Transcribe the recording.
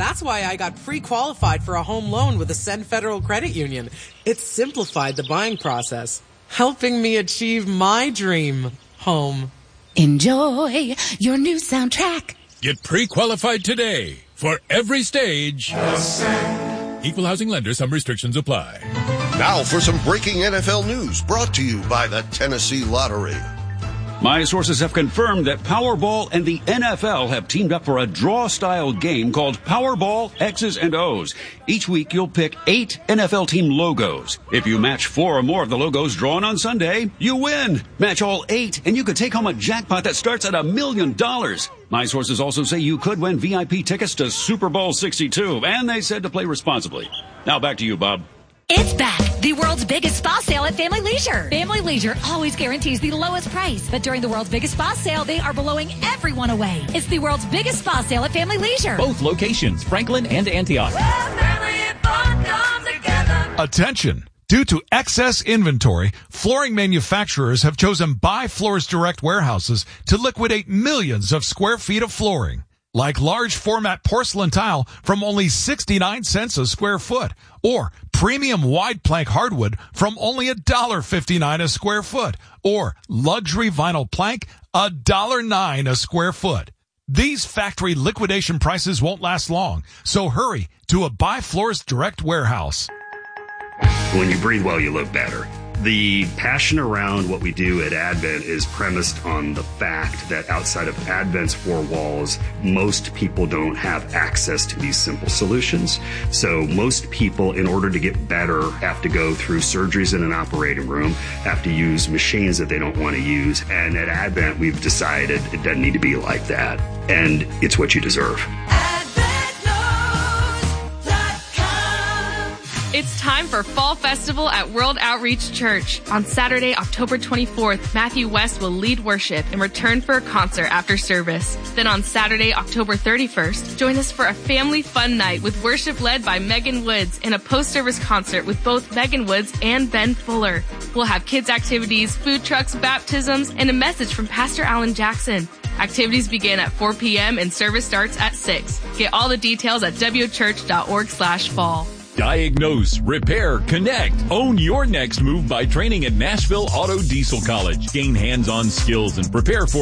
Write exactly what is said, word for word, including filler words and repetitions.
That's why I got pre-qualified for a home loan with Ascend Federal Credit Union. It simplified the buying process, helping me achieve my dream home. Enjoy your new soundtrack. Get pre-qualified today for every stage. Ascend. Equal housing lender. Some restrictions apply. Now for some breaking N F L news brought to you by the Tennessee Lottery. My sources have confirmed that Powerball and the N F L have teamed up for a draw-style game called Powerball X's and O's. Each week, you'll pick eight N F L team logos. If you match four or more of the logos drawn on Sunday, you win. Match all eight, and you could take home a jackpot that starts at a million dollars. My sources also say you could win V I P tickets to Super Bowl sixty-two, and they said to play responsibly. Now back to you, Bob. It's back! The world's biggest spa sale at Family Leisure. Family Leisure always guarantees the lowest price, but during the world's biggest spa sale, they are blowing everyone away. It's the world's biggest spa sale at Family Leisure. Both locations, Franklin and Antioch. Attention! Due to excess inventory, flooring manufacturers have chosen Buy Floors Direct warehouses to liquidate millions of square feet of flooring. Like large format porcelain tile from only sixty-nine cents a square foot, or premium wide plank hardwood from only one dollar fifty-nine a square foot, or luxury vinyl plank one dollar nine a square foot. These factory liquidation prices won't last long, so hurry to a Buy Floors Direct warehouse. When you breathe well, you live better. The passion around what we do at Advent is premised on the fact that outside of Advent's four walls, most people don't have access to these simple solutions. So most people, in order to get better, have to go through surgeries in an operating room, have to use machines that they don't want to use. And at Advent, we've decided it doesn't need to be like that. And it's what you deserve. It's time for Fall Festival at World Outreach Church. On Saturday, October twenty-fourth, Matthew West will lead worship and return for a concert after service. Then on Saturday, October thirty-first, join us for a family fun night with worship led by Megan Woods and a post-service concert with both Megan Woods and Ben Fuller. We'll have kids' activities, food trucks, baptisms, and a message from Pastor Alan Jackson. Activities begin at four p.m. and service starts at six. Get all the details at w church dot org slash fall. Diagnose, repair, connect. Own your next move by training at Nashville Auto Diesel College. Gain hands-on skills and prepare for